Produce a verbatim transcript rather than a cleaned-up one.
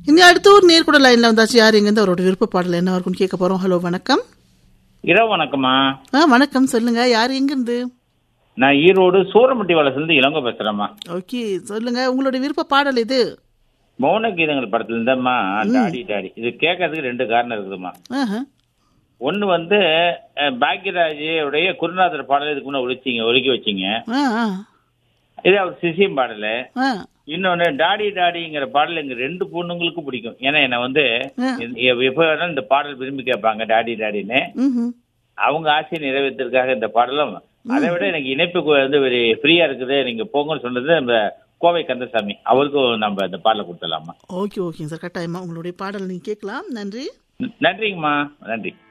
இனி அடுத்த ஒரு நேர் கூட லைன்ல வந்தாச்சு. யார் எங்க இருந்து அவரோட விருப்ப பாடல் என்ன இருக்குன்னு கேட்க போறோம். ஹலோ வணக்கம். இரவு வணக்கம்மா. ஆ வணக்கம், சொல்லுங்க. யார் எங்க இருந்து? நான் ஈரோடு சூரமட்டி வளசிலிருந்து இளங்கோ பேசுறேம்மா. ஓகே, சொல்லுங்க. உங்களோட விருப்ப பாடல் இது மௌன கீதங்கள் படத்துல இருந்தம்மா டாடி டாடி. இது கேட்கறதுக்கு ரெண்டு காரணம் இருக்குதுமா. ஒன்னு வந்து பாக்யராஜுடைய குருநாதர் பாடல் இதுக்கு முன்ன ஒழிச்சிங்க ஒழுக்கி வச்சிங்க. இது அவர் சிசியம் பாடல். இன்னொன்னு டாடி டாடிங்கிற பாடல் எங்க ரெண்டு பொண்ணுங்களுக்கும் பிடிக்கும். ஏன்னா என்ன வந்து எப்ப இந்த பாடல் விரும்பி கேட்பாங்க டாடி டாடின்னு. அவங்க ஆசையை நிறைவேற்றிருக்காக இந்த பாடலும். அதை விட எனக்கு இணைப்பு வந்து ஒரு ஃப்ரீயா இருக்குது, நீங்க போங்கன்னு சொன்னது நம்ம கோவை கந்தசாமி. அவருக்கும் நம்ம இந்த பாடலை கொடுத்துடலாமா? ஓகே ஓகே சார், கட்டாயமா உங்களுடைய பாடல் நீங்க கேட்கலாம். நன்றி. நன்றிங்கம்மா, நன்றி.